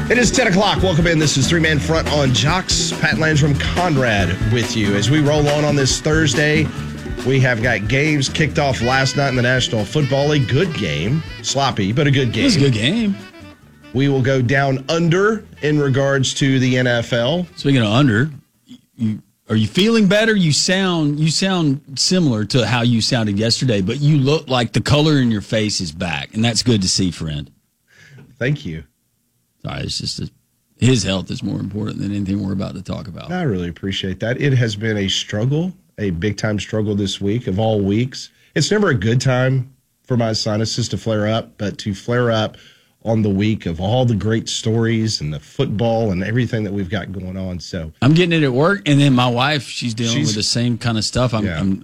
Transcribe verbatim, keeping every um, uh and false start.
It is ten o'clock. Welcome in. This is Three Man Front on Jocks. Pat Landrum, Conrad with you. As we roll on on this Thursday, we have got games kicked off last night in the National Football League. Good game. Sloppy, but a good game. It was a good game. We will go down under in regards to the N F L. Speaking of under, you, are you feeling better? You sound you sound similar to how you sounded yesterday, but you look like the color in your face is back, and that's good to see, friend. Thank you. Sorry, it's just a, his health is more important than anything we're about to talk about. I really appreciate that. It has been a struggle, a big-time struggle this week of all weeks. It's never a good time for my sinuses to flare up, but to flare up on the week of all the great stories and the football and everything that we've got going on. So I'm getting it at work, and then my wife, she's dealing She's- with the same kind of stuff. I'm, Yeah. I'm